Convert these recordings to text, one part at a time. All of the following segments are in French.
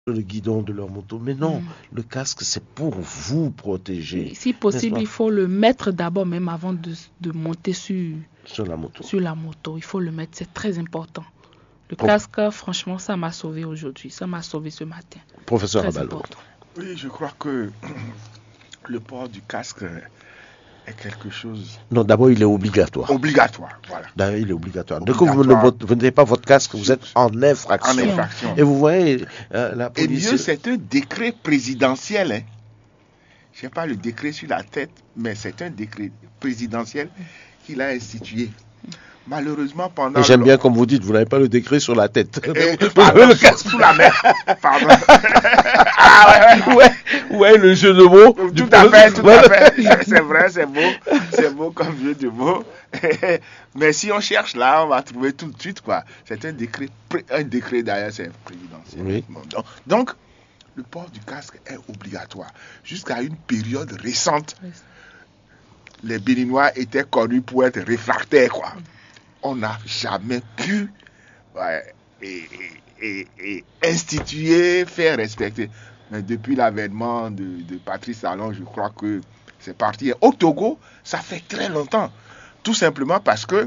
le guidon de leur moto. Mais non, le casque, c'est pour vous protéger. Si possible, il faut le mettre d'abord, même avant de monter sur la moto. Sur la moto, il faut le mettre, c'est très important. Le casque, franchement, ça m'a sauvé aujourd'hui. Ça m'a sauvé ce matin. Professeur Abalo. Oui, je crois que le port du casque est quelque chose... Non, d'abord, il est obligatoire. Obligatoire, voilà. D'abord, il est obligatoire. Dès que vous n'avez pas votre casque, vous êtes en infraction. En infraction. Et vous voyez, la police... Et mieux, c'est un décret présidentiel. Hein. Je n'ai pas le décret sur la tête, mais c'est un décret présidentiel qu'il a institué. Malheureusement, pendant... Et j'aime bien comme vous dites, vous n'avez pas le décret sur la tête. Pardon, le casque sous la main. Pardon. Ouais, le jeu de mots. Tout à fait. C'est vrai, c'est beau. C'est beau comme jeu de mots. Mais si on cherche là, on va trouver tout de suite, quoi. C'est un décret d'ailleurs, c'est présidentiel. Oui. Donc, le port du casque est obligatoire. Jusqu'à une période récente, les Béninois étaient connus pour être réfractaires, quoi. On n'a jamais pu instituer, faire respecter. Mais depuis l'avènement de Patrice Talon, je crois que c'est parti. Au Togo, ça fait très longtemps. Tout simplement parce que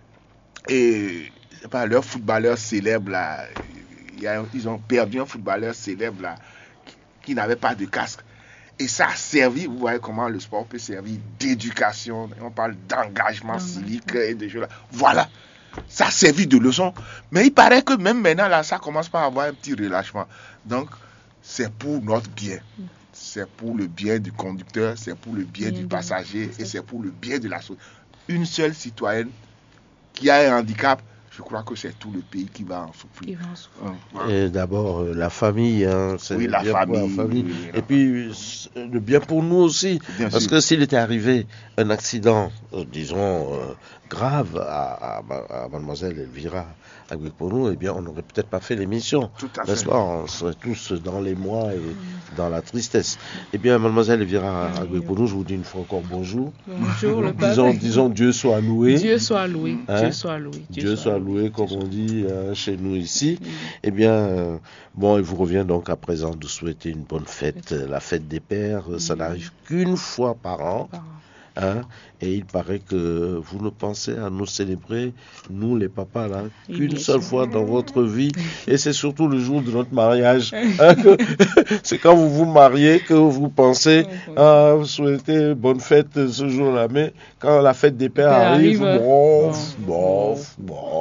leur footballeur célèbre, là, ils ont perdu un footballeur célèbre là, qui n'avait pas de casque. Et ça a servi, vous voyez comment le sport peut servir d'éducation, on parle d'engagement civique et de choses là. Voilà, ça a servi de leçon. Mais il paraît que même maintenant, là, ça commence par avoir un petit relâchement. Donc, c'est pour notre bien. C'est pour le bien du conducteur, c'est pour le bien du passager et c'est pour le bien de la société. Une seule citoyenne qui a un handicap, je crois que c'est tout le pays qui va en souffrir. Et d'abord, la famille. C'est la famille. Oui, et puis, le bien pour nous aussi. Bien parce sûr. que s'il était arrivé un accident, disons, grave à mademoiselle Elvira Agbeponou, eh bien, on n'aurait peut-être pas fait l'émission. Tout à N'est-ce fait. pas? On serait tous dans les mois et dans la tristesse. Eh bien, mademoiselle Elvira Agbeponou, je vous dis une fois encore bonjour. Bonjour, le papa. Disons Dieu soit loué. Dieu soit loué. Hein? Dieu soit loué. Dieu soit loué, comme on dit chez nous ici. Eh bien, bon, il vous revient donc à présent de souhaiter une bonne fête. La fête des pères, ça n'arrive qu'une fois par an. Hein, et il paraît que vous ne pensez à nous célébrer, nous les papas, là, qu'une seule fois dans votre vie. Et c'est surtout le jour de notre mariage. Hein, c'est quand vous vous mariez que vous pensez à souhaiter bonne fête ce jour-là. Mais quand la fête des pères arrive, bof.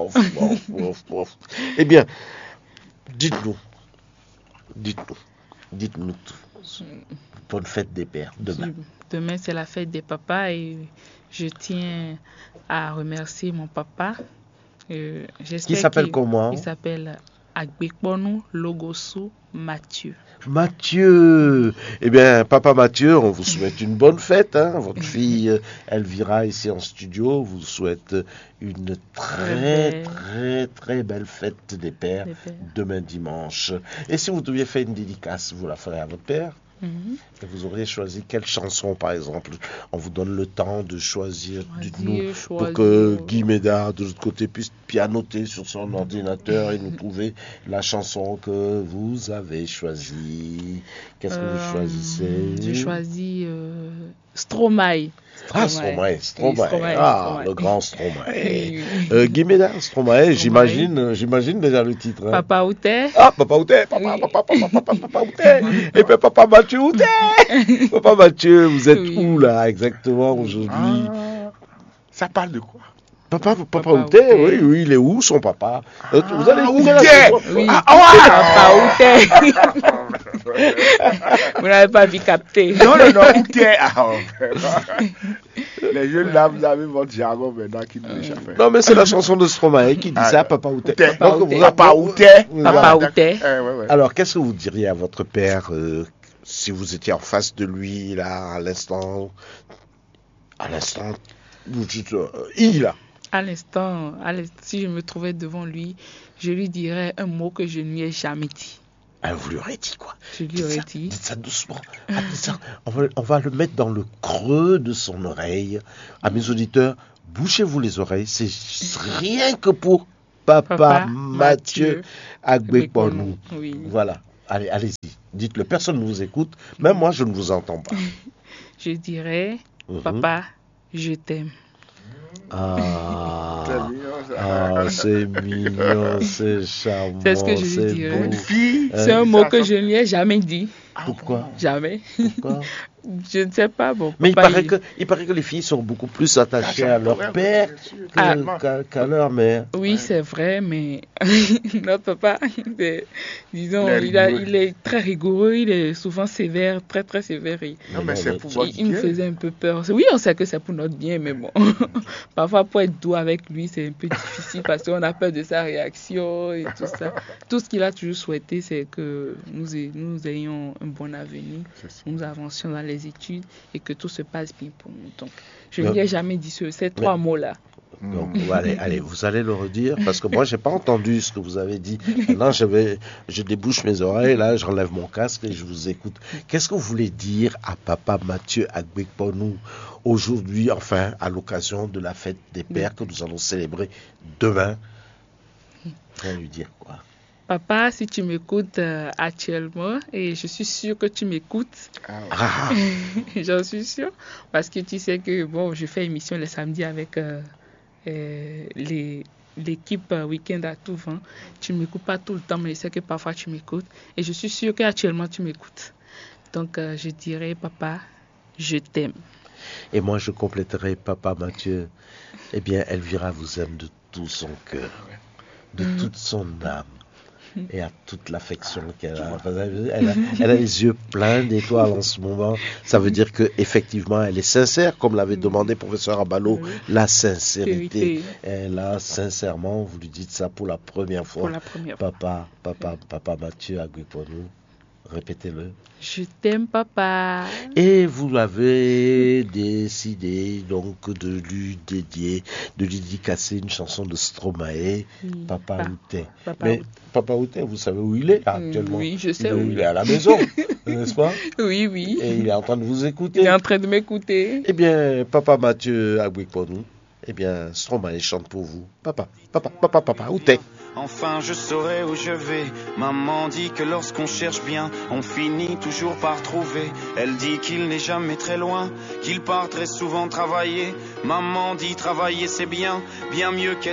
Eh bien, dites-nous tout. Bonne fête des pères demain. Demain, c'est la fête des papas et je tiens à remercier mon papa. Qui s'appelle comment? Il s'appelle Agbeponou Logosu Mathieu. Mathieu! Eh bien, papa Mathieu, on vous souhaite une bonne fête. Hein? Votre fille Elvira, ici en studio, vous souhaite une très belle fête des pères demain dimanche. Et si vous deviez faire une dédicace, vous la ferez à votre père? Et vous auriez choisi quelle chanson, par exemple? On vous donne le temps de choisir, dites-nous, pour que Guy Médard, de l'autre côté, puisse pianoter sur son ordinateur et nous trouver la chanson que vous avez choisie. Qu'est-ce que vous choisissez? J'ai choisi Stromae. Stromae. Le grand Stromae. Guy Médard, Stromae, j'imagine déjà le titre. Hein. Papa Outé. Ah, Papa Outé, Papa Outé. Et puis Papa Mathieu Outé. Papa Mathieu, vous êtes où là exactement aujourd'hui? Ça parle de quoi? Papa Outé, oui, il est où son papa? Vous allez Outé. Oui, Papa Outé. Vous n'avez pas vu capter. Non, Outé. Les jeunes là, vous avez votre jargon maintenant qui nous échappe. Non, mais c'est la chanson de Stromae qui dit ça, Papa Outé. Papa Outé. Papa Outé. Alors, qu'est-ce que vous diriez à votre père si vous étiez en face de lui, là, à l'instant, vous dites, là. À l'instant, si je me trouvais devant lui, je lui dirais un mot que je ne lui ai jamais dit. Vous lui aurez dit quoi? Je lui aurais dit. Dites ça doucement. Dites ça. On va le mettre dans le creux de son oreille. À mes auditeurs, bouchez-vous les oreilles. C'est rien que pour Papa Mathieu Agbeponou. Oui. Voilà. allez-y, dites-le, personne ne vous écoute, même moi je ne vous entends pas. Je dirais, Mhm. papa, je t'aime. C'est Ah, mignon, ça. c'est mignon, c'est charmant, C'est ce que je lui c'est dirais. beau. Une fille. C'est un mot que je ne lui ai jamais dit. Pourquoi? Jamais. Pourquoi? Je ne sais pas. Bon, Mais papa, il paraît que les filles sont beaucoup plus attachées à leur Ouais, père bien sûr, Ah. qu'à leur mère. Oui, Ouais. c'est vrai, mais notre papa, disons, Il est il est très rigoureux, il est souvent sévère, très très sévère. Non, mais c'est pour votre Il nous bien. faisait un peu peur. Oui, on sait que c'est pour notre bien, mais bon, parfois pour être doux avec lui, c'est un peu difficile parce qu'on a peur de sa réaction et tout ça. Tout ce qu'il a toujours souhaité, c'est que nous ayons un bon avenir, C'est ça. nous avancions dans les études et que tout se passe bien pour nous. Donc, je ne lui ai jamais dit ces trois mots-là. Donc, allez, vous allez le redire parce que moi, j'ai pas entendu ce que vous avez dit. Maintenant, je débouche mes oreilles, là, j'enlève mon casque et je vous écoute. Qu'est-ce que vous voulez dire à Papa Mathieu Agbekponou aujourd'hui, enfin, à l'occasion de la fête des pères que nous allons célébrer demain? Vous allez lui dire quoi? Papa, si tu m'écoutes actuellement, et je suis sûre que tu m'écoutes, Ah, j'en suis sûre, parce que tu sais que bon, je fais émission le samedi avec l'équipe Week-end à tout vent. Tu ne m'écoutes pas tout le temps, mais je sais que parfois tu m'écoutes, et je suis sûre qu'actuellement tu m'écoutes. Donc je dirais, papa, je t'aime. et moi, je compléterai Papa Mathieu. Eh bien, Elvira vous aime de tout son cœur, de toute son âme. Et à toute l'affection qu'elle a. Elle a les yeux pleins d'étoiles en ce moment. Ça veut dire que effectivement, elle est sincère, comme l'avait demandé professeur Abalo, la sincérité. Elle a sincèrement, vous lui dites ça pour la première fois. Pour la première fois. Papa Mathieu Agbekponou, répétez-le. Je t'aime, papa. Et vous avez décidé donc de lui dédicacer une chanson de Stromae, Papa Outé. Mais Papa Outé, vous savez où il est actuellement? Oui, je sais où il est à la maison, n'est-ce pas? Oui, oui. Et il est en train de vous écouter. Il est en train de m'écouter. Eh bien, Papa Mathieu Agbekponou, eh bien, Stromae chante pour vous. Papa Outé. Enfin je saurai où je vais. Maman dit que lorsqu'on cherche bien, on finit toujours par trouver. Elle dit qu'il n'est jamais très loin, qu'il part très souvent travailler. Maman dit travailler c'est bien, bien mieux qu'être